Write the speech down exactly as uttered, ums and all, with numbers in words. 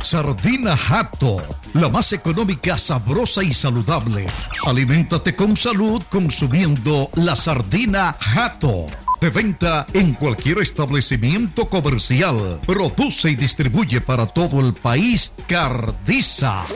Sardina Jato, la más económica, sabrosa y saludable. Aliméntate con salud consumiendo la sardina Jato. De venta en cualquier establecimiento comercial. Produce y distribuye para todo el país Cardisa.